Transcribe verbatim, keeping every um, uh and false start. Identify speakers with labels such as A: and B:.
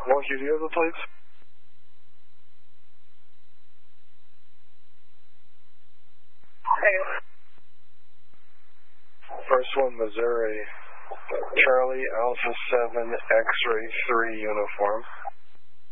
A: One Q, do you have the plates?
B: Hey.
A: First one, Missouri. Charlie Alpha seven X-ray three uniform.